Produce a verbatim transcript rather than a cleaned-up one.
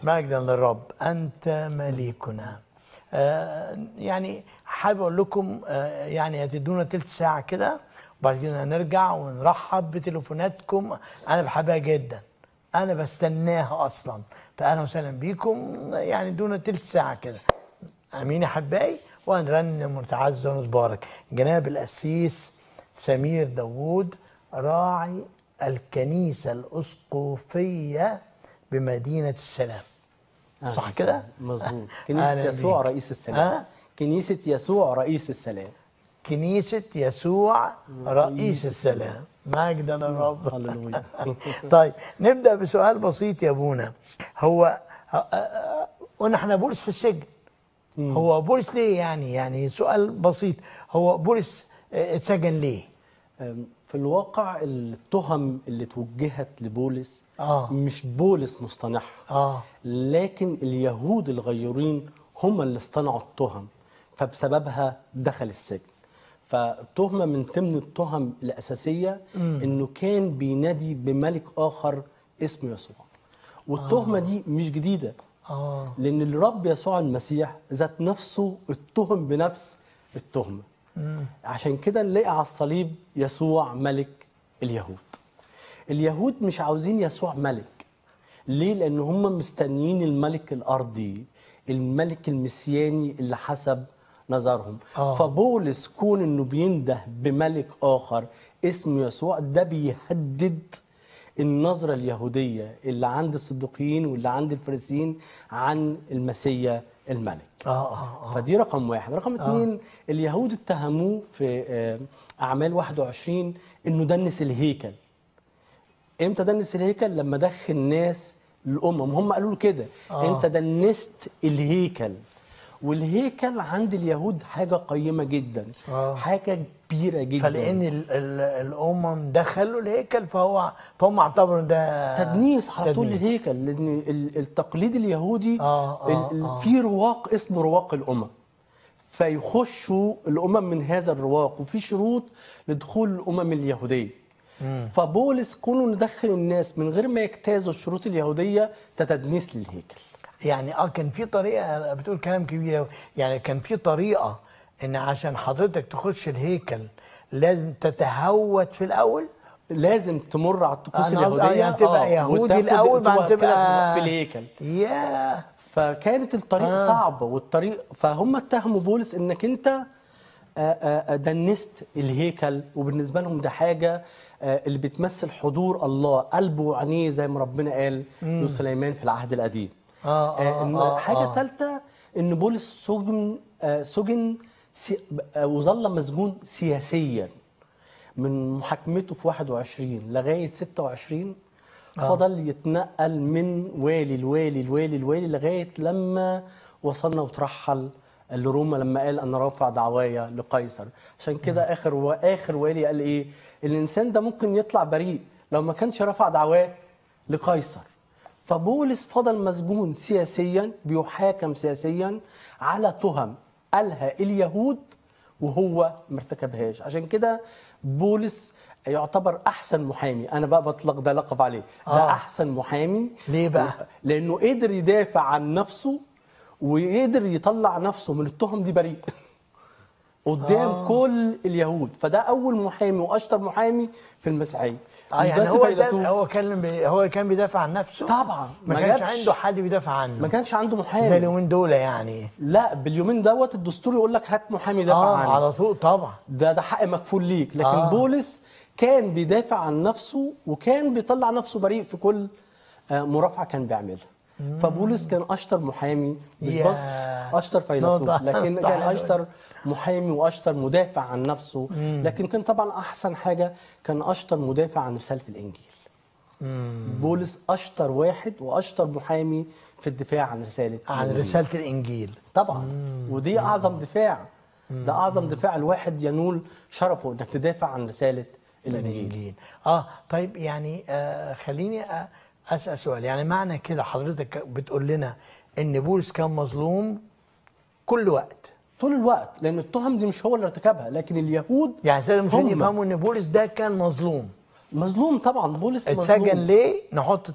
مجدا للرب، أنت مليكنا. آه يعني حابب أقول لكم آه يعني هتدونا تلت ساعة كده وبعد كده هنرجع ونرحب بتليفوناتكم. أنا بحبها جدا، أنا بستناها أصلا، فأهلا وسهلا بيكم. يعني دونا تلت ساعة كده. أمين يا حبايبي، وهنرنم ونتعزى ونتبارك. جناب القسيس سمير داوود راعي الكنيسة الأسقفية بمدينة السلام، صح كده؟ مظبوط. كنيسة يسوع بيك. رئيس السلام. أه؟ كنيسة يسوع رئيس السلام. كنيسة يسوع رئيس السلام. مجدا للرب. هللويا. طيب نبدأ بسؤال بسيط يا ابونا. هو قلنا احنا بولس في السجن. هو بولس ليه يعني يعني سؤال بسيط، هو بولس اتسجن ليه؟ في الواقع التهم اللي توجهت لبولس آه. مش بولس مصطنعها، آه. لكن اليهود الغيورين هم اللي اصطنعوا التهم، فبسببها دخل السجن. فتهمة من ضمن التهم الأساسية مم. إنه كان بينادي بملك آخر اسمه يسوع، والتهمة آه. دي مش جديدة. آه. لأن الرب يسوع المسيح ذات نفسه اتهم بنفس التهمة. مم. عشان كده نلاقي على الصليب يسوع ملك اليهود. اليهود مش عاوزين يسوع ملك. ليه؟ لأن هم مستنيين الملك الأرضي، الملك المسياني اللي حسب نظرهم. آه. فبولس كون إنه بينده بملك آخر اسمه يسوع، ده بيهدد النظرة اليهودية اللي عند الصديقيين واللي عند الفريسيين عن المسيا الملك. آه آه آه. فدي رقم واحد. رقم آه. اتنين، اليهود اتهموه في أعمال واحد وعشرين إنه دنس الهيكل. إمتى دنس الهيكل؟ لما دخل ناس الأمم، هم قالوا له كده آه. أنت دنست الهيكل. والهيكل عند اليهود حاجة قيمة جدا، آه. حاجة كبيرة جدا. فلأن الأمم دخلوا الهيكل فهو فهم اعتبروا ده تدنيس على طول الهيكل، لأن التقليد اليهودي آه آه آه. في رواق اسمه رواق الأمم، فيخشوا الأمم من هذا الرواق، وفي شروط لدخول الأمم اليهودية. مم. فبولس كونه ندخل الناس من غير ما يجتازوا الشروط اليهودية تتدنيس للهيكل. يعني اه كان في طريقه، بتقول كلام كبير، يعني كان في طريقه ان عشان حضرتك تخش الهيكل لازم تتهوت في الاول، لازم تمر على الطقوس اليهوديه، يعني تبقى آه يهودي الاول بعد تبقى في الهيكل. ياه. فكانت الطريق آه. صعبه، والطريق فهم اتهموا بولس انك انت دنست الهيكل، وبالنسبه لهم ده حاجه اللي بتمثل حضور الله، قلبه وعينيه زي ما ربنا قال لسليمان في العهد القديم. آه آه آه حاجة ثالثة آه إن بولس سجن آه سجن سي آه وظل مسجون سياسيا من محاكمته في واحد وعشرين لغاية ستة وعشرين. آه. فضل يتنقل من والي لوالي لوالي لوالي لغاية لما وصلنا وترحل لروما لما قال أنا رافع دعوايا لقيصر. عشان كده آه. آخر وآخر والي قال إيه؟ الإنسان ده ممكن يطلع بريء لو ما كانش رفع دعواه لقيصر. فبولس فضل مسجون سياسيا، بيحاكم سياسيا على تهم قالها اليهود وهو ما ارتكبهاش. عشان كده بولس يعتبر احسن محامي. انا بقى بطلق ده لقب عليه، ده آه. احسن محامي. ليه بقى؟ لانه قدر يدافع عن نفسه ويقدر يطلع نفسه من التهم دي بريء قدام آه. كل اليهود. فده اول محامي واشطر محامي في المسيحيه. آه يعني هو هو كان بي هو كان بيدافع عن نفسه طبعا، ما, ما كانش عنده حد بيدافع عنه، ما كانش عنده محامي زي اليومين دول يعني. لا، باليومين دوت الدستور يقول لك هات محامي يدافع آه عنه على طول طبعا، ده ده حق مكفول ليك. لكن آه. بولس كان بيدافع عن نفسه وكان بيطلع نفسه بريء في كل مرافعه كان بيعملها. فبولس كان اشطر محامي، مش بس اشطر فيلسوف، لكن كان اشطر محامي واشطر مدافع عن نفسه. مم. لكن كان طبعا احسن حاجه كان اشطر مدافع عن رساله الانجيل. مم. بولس اشطر واحد واشطر محامي في الدفاع عن رساله عن الانجيل. رساله الانجيل طبعا. مم. ودي اعظم دفاع. مم. ده اعظم دفاع الواحد ينول شرفه، انك تدافع عن رساله الانجيل. الانجيل. اه طيب يعني آه خليني آه أسأل سؤال. يعني معنى كده حضرتك بتقول لنا إن بولس كان مظلوم كل وقت، طول الوقت، لأن التهم دي مش هو اللي ارتكبها، لكن اليهود يعني سيدنا مش يفهموا إن بولس ده كان مظلوم. مظلوم طبعا. بولس اتسجن ليه؟ نحط